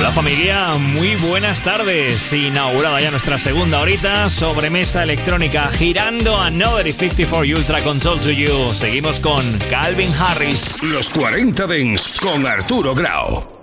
Hola familia, muy buenas tardes. Inaugurada ya nuestra segunda horita, sobremesa electrónica girando a Another 54 Ultra Control to You. Seguimos con Calvin Harris. Los 40 Dents con Arturo Grau.